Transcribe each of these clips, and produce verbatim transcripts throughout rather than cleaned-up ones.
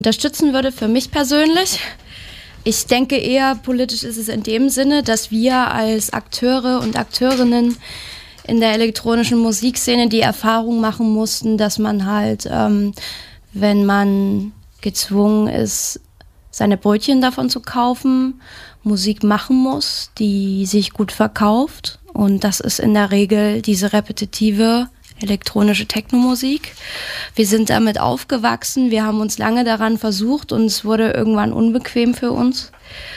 unterstützen würde für mich persönlich. Ich denke eher, politisch ist es in dem Sinne, dass wir als Akteure und Akteurinnen in der elektronischen Musikszene die Erfahrung machen mussten, dass man halt, ähm, wenn man gezwungen ist, seine Brötchen davon zu kaufen, Musik machen muss, die sich gut verkauft. Und das ist in der Regel diese repetitive elektronische Technomusik. Wir sind damit aufgewachsen, wir haben uns lange daran versucht und es wurde irgendwann unbequem für uns.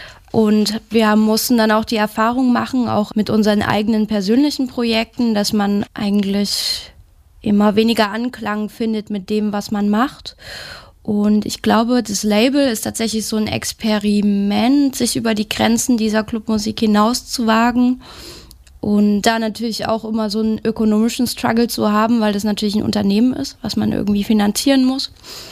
Und wir mussten dann auch die Erfahrung machen, auch mit unseren eigenen persönlichen Projekten, dass man eigentlich immer weniger Anklang findet mit dem, was man macht. Und ich glaube, das Label ist tatsächlich so ein Experiment, sich über die Grenzen dieser Clubmusik hinaus zu wagen und da natürlich auch immer so einen ökonomischen Struggle zu haben, weil das natürlich ein Unternehmen ist, was man irgendwie finanzieren muss.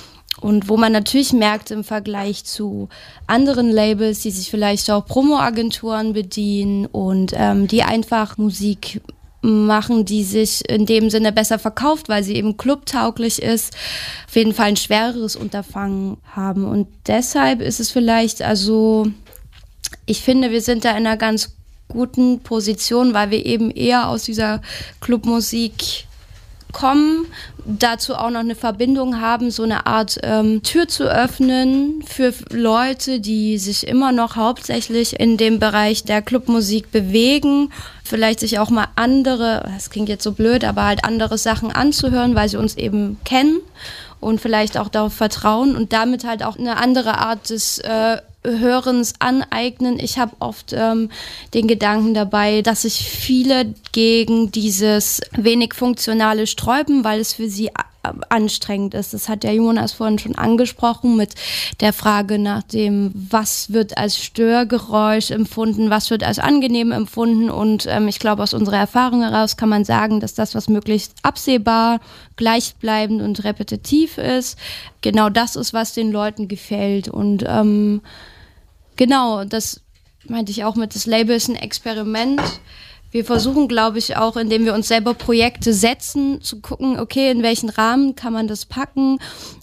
Und wo man natürlich merkt im Vergleich zu anderen Labels, die sich vielleicht auch Promo-Agenturen bedienen und ähm, die einfach Musik machen, die sich in dem Sinne besser verkauft, weil sie eben clubtauglich ist, auf jeden Fall ein schwereres Unterfangen haben. Und deshalb ist es vielleicht, also ich finde, wir sind da in einer ganz guten Position, weil wir eben eher aus dieser Clubmusik kommen, dazu auch noch eine Verbindung haben, so eine Art ähm, Tür zu öffnen für Leute, die sich immer noch hauptsächlich in dem Bereich der Clubmusik bewegen, vielleicht sich auch mal andere, das klingt jetzt so blöd, aber halt andere Sachen anzuhören, weil sie uns eben kennen und vielleicht auch darauf vertrauen und damit halt auch eine andere Art des äh, Hörens aneignen. Ich habe oft ähm, den Gedanken dabei, dass sich viele gegen dieses wenig funktionale sträuben, weil es für sie anstrengend ist. Das hat der Jonas vorhin schon angesprochen mit der Frage nach dem, was wird als Störgeräusch empfunden, was wird als angenehm empfunden und ähm, ich glaube, aus unserer Erfahrung heraus kann man sagen, dass das, was möglichst absehbar, gleichbleibend und repetitiv ist, genau das ist, was den Leuten gefällt und ähm, genau, das meinte ich auch mit, das Label ist ein Experiment. Wir versuchen, glaube ich, auch, indem wir uns selber Projekte setzen, zu gucken, okay, in welchen Rahmen kann man das packen,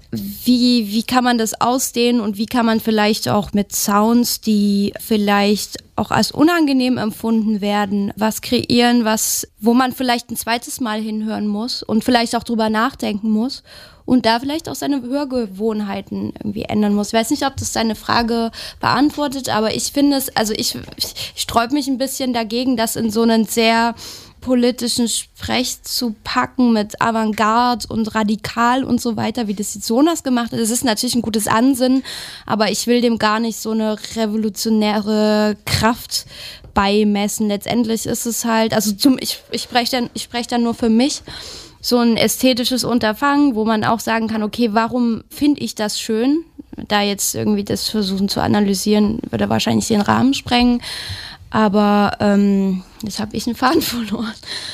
wie, wie kann man das ausdehnen und wie kann man vielleicht auch mit Sounds, die vielleicht auch als unangenehm empfunden werden, was kreieren, was, wo man vielleicht ein zweites Mal hinhören muss und vielleicht auch drüber nachdenken muss und da vielleicht auch seine Hörgewohnheiten irgendwie ändern muss. Ich weiß nicht, ob das deine Frage beantwortet, aber ich finde es, also ich, ich, ich sträube mich ein bisschen dagegen, das in so einen sehr politischen Sprech zu packen mit Avantgarde und radikal und so weiter, wie das jetzt Jonas gemacht hat. Das ist natürlich ein gutes Ansinnen, aber ich will dem gar nicht so eine revolutionäre Kraft beimessen. Letztendlich ist es halt, also zum, ich, ich spreche dann, ich spreche dann nur für mich, so ein ästhetisches Unterfangen, wo man auch sagen kann, okay, warum finde ich das schön? Da jetzt irgendwie das versuchen zu analysieren, würde wahrscheinlich den Rahmen sprengen. Aber ähm, jetzt habe ich einen Faden verloren.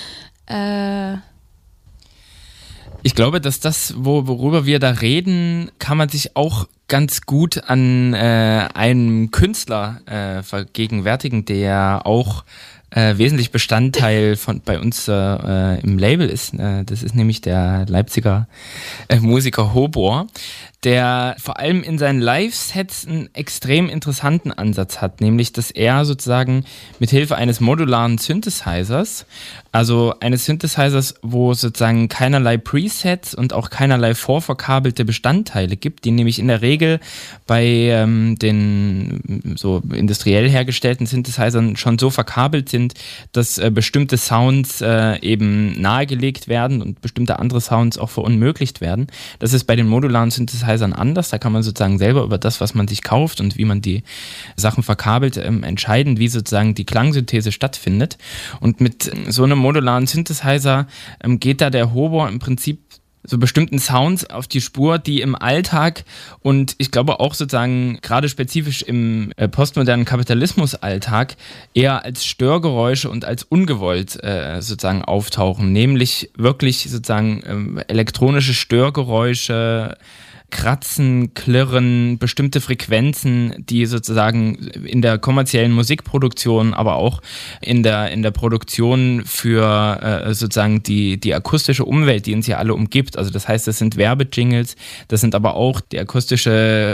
Äh ich glaube, dass das, wo, worüber wir da reden, kann man sich auch ganz gut an äh, einem Künstler äh, vergegenwärtigen, der auch äh, wesentlich Bestandteil von bei uns äh, im Label ist. Äh, das ist nämlich der Leipziger äh, Musiker Hobor, der vor allem in seinen Live-Sets einen extrem interessanten Ansatz hat, nämlich dass er sozusagen mit Hilfe eines modularen Synthesizers, also eines Synthesizers, wo es sozusagen keinerlei Presets und auch keinerlei vorverkabelte Bestandteile gibt, die nämlich in der Regel bei ähm, den so industriell hergestellten Synthesizern schon so verkabelt sind, dass äh, bestimmte Sounds äh, eben nahegelegt werden und bestimmte andere Sounds auch verunmöglicht werden. Das ist bei den modularen Synthesizern anders. Da kann man sozusagen selber über das, was man sich kauft und wie man die Sachen verkabelt, ähm, entscheiden, wie sozusagen die Klangsynthese stattfindet. Und mit so einem modularen Synthesizer ähm, geht da der Hobor im Prinzip so bestimmten Sounds auf die Spur, die im Alltag und ich glaube auch sozusagen gerade spezifisch im äh, postmodernen Kapitalismus-Alltag eher als Störgeräusche und als ungewollt äh, sozusagen auftauchen, nämlich wirklich sozusagen ähm, elektronische Störgeräusche, Kratzen, Klirren, bestimmte Frequenzen, die sozusagen in der kommerziellen Musikproduktion, aber auch in der, in der Produktion für äh, sozusagen die, die akustische Umwelt, die uns ja alle umgibt. Also das heißt, das sind Werbejingles, das sind aber auch die akustische